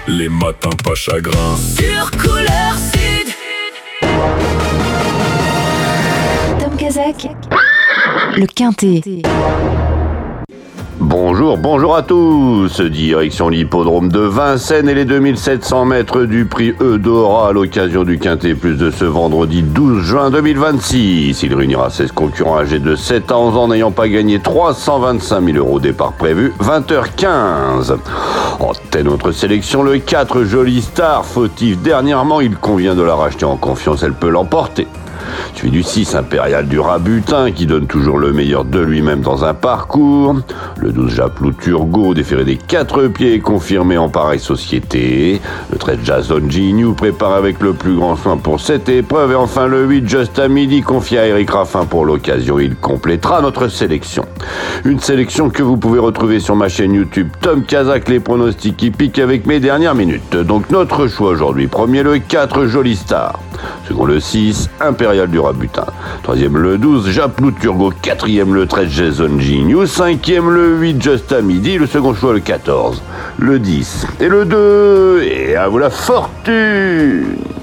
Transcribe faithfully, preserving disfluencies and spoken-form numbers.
les matins pas chagrins. Sur Couleur Sud. Tom Kazak, le Quintet. Bonjour, bonjour à tous. Direction l'hippodrome de Vincennes et les deux mille sept cents mètres du prix Eudora à l'occasion du Quintet Plus de ce vendredi douze juin deux mille vingt-six. Il réunira seize concurrents âgés de sept à onze ans n'ayant pas gagné trois cent vingt-cinq mille euros. Départ prévu vingt heures quinze. En tête notre sélection, le quatre Jolie Star. Fautif dernièrement, il convient de la racheter en confiance, elle peut l'emporter. Suivi du six Impérial du Rabutin qui donne toujours le meilleur de lui-même dans un parcours. Le douze Japlou Turgot, déféré des quatre pieds et confirmé en pareille société. Le treize Jason Gignoux prépare avec le plus grand soin pour cette épreuve. Et enfin le huit Just à Midi confié à Eric Raffin pour l'occasion. Il complétera notre sélection. Une sélection que vous pouvez retrouver sur ma chaîne YouTube Tom Kazak, les pronostics hippiques avec mes dernières minutes. Donc notre choix aujourd'hui, premier le quatre Jolie Star. Second le six Impérial du Rabutin. Troisième le douze Japlou Turgot. Quatrième le treize Jason Gignoux. Cinquième le huit Just à Midi. Le second choix le quatorze, le dix et le deux. Et à vous la fortune!